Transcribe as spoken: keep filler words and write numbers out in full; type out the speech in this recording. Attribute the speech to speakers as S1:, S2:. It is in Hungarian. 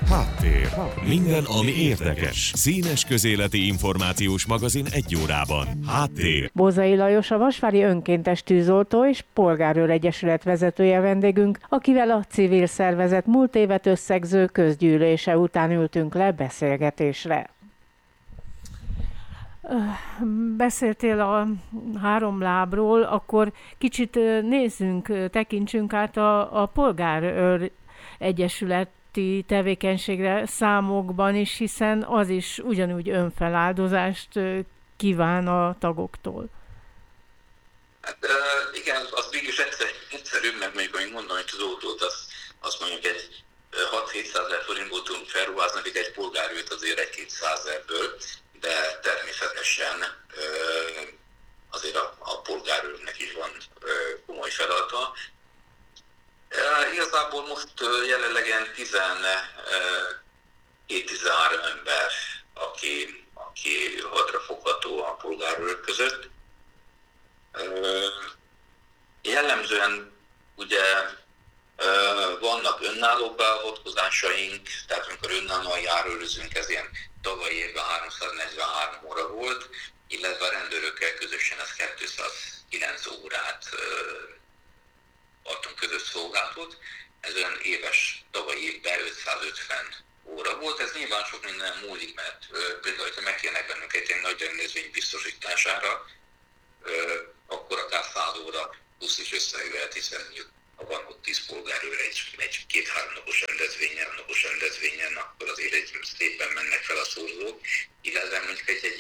S1: Háttér. Minden, ami érdekes. Színes közéleti információs magazin egy órában. Háttér.
S2: Bózai Lajos, a Vasvári Önkéntes Tűzoltó és Polgárőr Egyesület vezetője vendégünk, akivel a civil szervezet múlt évet összegző közgyűlése után ültünk le beszélgetésre. Beszéltél a három lábról, akkor kicsit nézzünk, tekintsünk át a, a Polgárőr Egyesületi tevékenységre számokban is, hiszen az is ugyanúgy önfeláldozást kíván a tagoktól.
S3: Hát igen, az mégis egyszer, egyszerűbb, mert mondjuk, amíg mondom, hogy az autót, azt, azt mondjuk egy hat-hétszázezer forintból tudunk felruházni, még egy polgárőrt azért egy-kétszázerből, de természetesen azért a, a polgárőrnek is van komoly feladata. Igazából most jelenleg ilyen tizenkét-tizenhárom ember, aki, aki hadra fogható a polgárőrök között. Jellemzően ugye vannak önálló beavatkozásaink, tehát amikor önállóan járőrözünk, ez ilyen tavalyi évben háromszáznegyvenhárom óra volt, illetve a rendőrökkel közösen ez kétszázkilenc órát adtunk közös szolgálatot. Ez olyan éves, tavalyi évben ötszázötven óra volt. Ez nyilván sok minden múlik, mert például, ha megkérnek bennünket egy nagy rendezvény biztosítására, akkor akár száz óra plusz is összejöhet, hiszen ha van ott tíz polgárőr egy, egy két-három napos rendezvényen, napos rendezvényen, akkor azért egy szépen mennek fel a szorzók, illetve mondjuk egy, egy